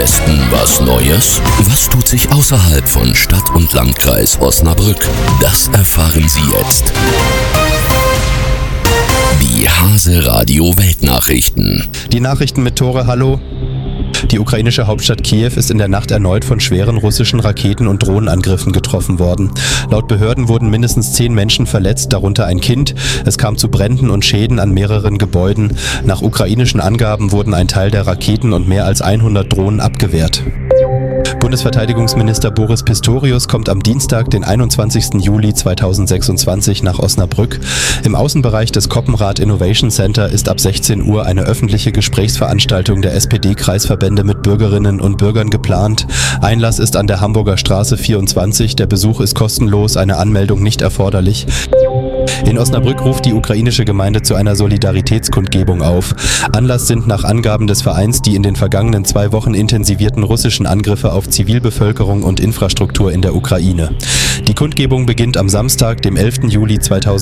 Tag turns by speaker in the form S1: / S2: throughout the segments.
S1: Westen was Neues? Was tut sich außerhalb von Stadt und Landkreis Osnabrück? Das erfahren Sie jetzt. Die Hase Radio Weltnachrichten.
S2: Die Nachrichten mit Tore, hallo. Die ukrainische Hauptstadt Kiew ist in der Nacht erneut von schweren russischen Raketen- und Drohnenangriffen getroffen worden. Laut Behörden wurden mindestens 10 Menschen verletzt, darunter ein Kind. Es kam zu Bränden und Schäden an mehreren Gebäuden. Nach ukrainischen Angaben wurden ein Teil der Raketen und mehr als 100 Drohnen abgewehrt. Bundesverteidigungsminister Boris Pistorius kommt am Dienstag, den 21. Juli 2026 nach Osnabrück. Im Außenbereich des Koppenrad Innovation Center ist ab 16 Uhr eine öffentliche Gesprächsveranstaltung der SPD-Kreisverbände mit Bürgerinnen und Bürgern geplant. Einlass ist an der Hamburger Straße 24. Der Besuch ist kostenlos, eine Anmeldung nicht erforderlich. In Osnabrück ruft die ukrainische Gemeinde zu einer Solidaritätskundgebung auf. Anlass sind nach Angaben des Vereins die in den vergangenen 2 Wochen intensivierten russischen Angriffe auf Zivilbevölkerung und Infrastruktur in der Ukraine. Die Kundgebung beginnt am Samstag, dem 11. Juli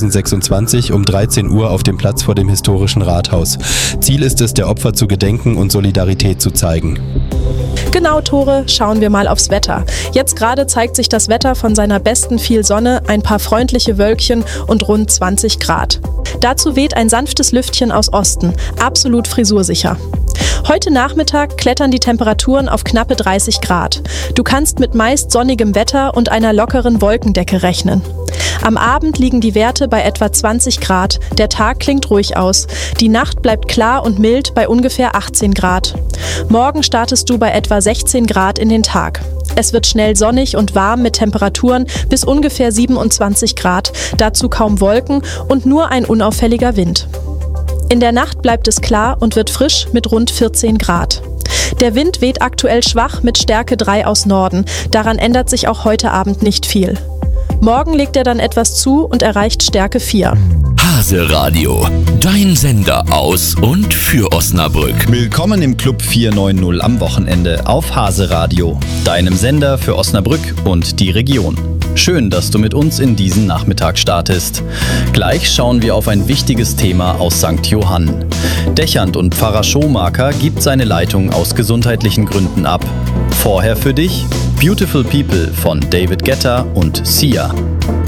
S2: 2026 um 13 Uhr auf dem Platz vor dem historischen Rathaus. Ziel ist es, der Opfer zu gedenken und Solidarität zu zeigen.
S3: Genau, Tore, schauen wir mal aufs Wetter. Jetzt gerade zeigt sich das Wetter von seiner besten, viel Sonne, ein paar freundliche Wölkchen und rund 20 Grad. Dazu weht ein sanftes Lüftchen aus Osten, absolut frisursicher. Heute Nachmittag klettern die Temperaturen auf knappe 30 Grad. Du kannst mit meist sonnigem Wetter und einer lockeren Wolkendecke rechnen. Am Abend liegen die Werte bei etwa 20 Grad. Der Tag klingt ruhig aus. Die Nacht bleibt klar und mild bei ungefähr 18 Grad. Morgen startest du bei etwa 16 Grad in den Tag. Es wird schnell sonnig und warm mit Temperaturen bis ungefähr 27 Grad. Dazu kaum Wolken und nur ein unauffälliger Wind. In der Nacht bleibt es klar und wird frisch mit rund 14 Grad. Der Wind weht aktuell schwach mit Stärke 3 aus Norden. Daran ändert sich auch heute Abend nicht viel. Morgen legt er dann etwas zu und erreicht Stärke 4.
S1: Hase Radio, dein Sender aus und für Osnabrück.
S4: Willkommen im Club 490 am Wochenende auf Hase Radio, deinem Sender für Osnabrück und die Region. Schön, dass du mit uns in diesen Nachmittag startest. Gleich schauen wir auf ein wichtiges Thema aus St. Johann. Dechant und Pfarrer Schomaker gibt seine Leitung aus gesundheitlichen Gründen ab. Vorher für dich Beautiful People von David Guetta und Sia.